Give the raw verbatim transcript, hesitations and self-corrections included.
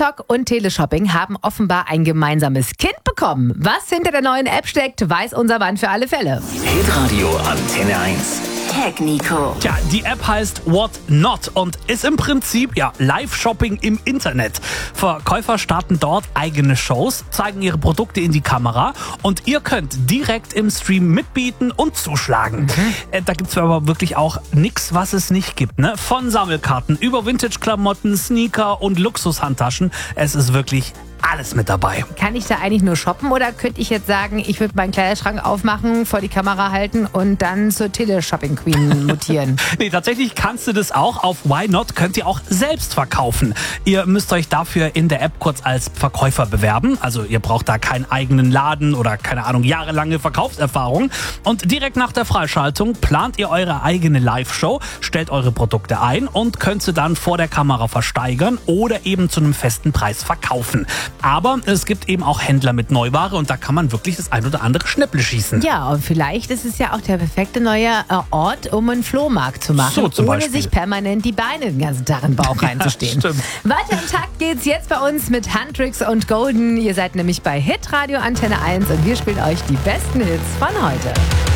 TikTok und Teleshopping haben offenbar ein gemeinsames Kind bekommen. Was hinter der neuen App steckt, weiß unser Mann für alle Fälle. Hitradio Antenne eins. Tag Nico. Tja, die App heißt What Not und ist im Prinzip ja Live-Shopping im Internet. Verkäufer starten dort eigene Shows, zeigen ihre Produkte in die Kamera und ihr könnt direkt im Stream mitbieten und zuschlagen. Mhm. Äh, da gibt's aber wirklich auch nichts, was es nicht gibt. Ne? Von Sammelkarten über Vintage-Klamotten, Sneaker und Luxushandtaschen. Es ist wirklich alles mit dabei. Kann ich da eigentlich nur shoppen oder könnte ich jetzt sagen, ich würde meinen Kleiderschrank aufmachen, vor die Kamera halten und dann zur Teleshopping-Queen mutieren? Nee, tatsächlich kannst du das auch. Auf Why Not könnt ihr auch selbst verkaufen. Ihr müsst euch dafür in der App kurz als Verkäufer bewerben. Also ihr braucht da keinen eigenen Laden oder keine Ahnung, jahrelange Verkaufserfahrung. Und direkt nach der Freischaltung plant ihr eure eigene Live-Show, stellt eure Produkte ein und könnt sie dann vor der Kamera versteigern oder eben zu einem festen Preis verkaufen. Aber es gibt eben auch Händler mit Neuware und da kann man wirklich das ein oder andere Schnäpple schießen. Ja, und vielleicht ist es ja auch der perfekte neue äh, Ort, um einen Flohmarkt zu machen, so zum ohne Beispiel. sich permanent die Beine den ganzen Tag im Bauch reinzustehen. Ja, stimmt. Weiter im Takt geht's jetzt bei uns mit Handtricks und Golden. Ihr seid nämlich bei Hitradio Antenne eins und wir spielen euch die besten Hits von heute.